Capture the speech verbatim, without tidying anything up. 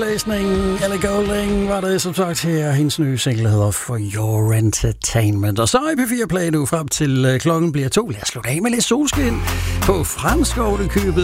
Læsning, Ellie Goulding var det som sagt her. Hendes nye single hedder For Your Entertainment. Og så er P fire Play nu frem til klokken bliver to. Lad os slutte af med lidt solskin på fransk ovenikøbet.